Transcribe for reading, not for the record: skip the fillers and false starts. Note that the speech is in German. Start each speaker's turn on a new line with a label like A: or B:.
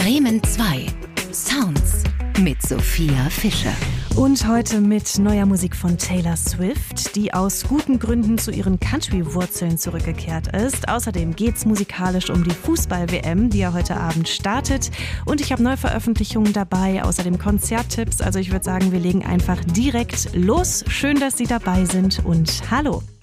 A: Bremen 2. Sounds mit Sophia Fischer.
B: Und heute mit neuer Musik von Taylor Swift, die aus guten Gründen zu ihren Country-Wurzeln zurückgekehrt ist. Außerdem geht's musikalisch um die Fußball-WM, die ja heute Abend startet. Und ich habe Neuveröffentlichungen dabei, außerdem Konzerttipps. Also ich würde sagen, wir legen einfach direkt los. Schön, dass Sie dabei sind und hallo.